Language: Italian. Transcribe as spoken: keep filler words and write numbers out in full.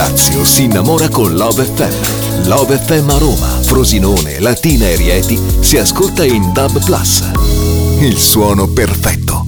Lazio si innamora con Love F M. Love F M a Roma, Frosinone, Latina e Rieti si ascolta in D A B plus. Il suono perfetto.